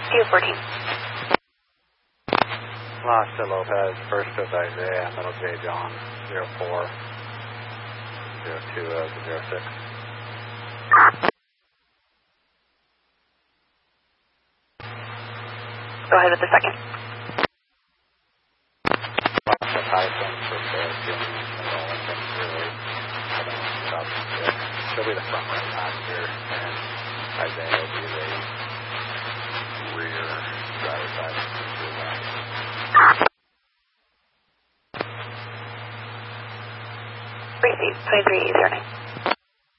214. Lost to Lopez, first to Isaiah, middle J John, 04, 02 06. Go ahead with the second. Lost to Tyson, first to Jimmy, middle Lincoln, 08, about 6. She'll be the front right passenger, and Isaiah will be the rear driver's side. 2309.